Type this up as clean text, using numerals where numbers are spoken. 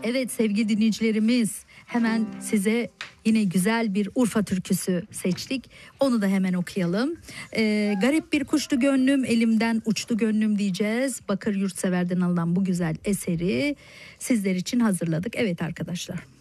Evet sevgili dinleyicilerimiz, hemen size yine güzel bir Urfa türküsü seçtik. Onu da hemen okuyalım. Garip bir kuştu gönlüm, elimden uçtu gönlüm diyeceğiz. Bakır Yurtsever'den alınan bu güzel eseri sizler için hazırladık. Evet arkadaşlar.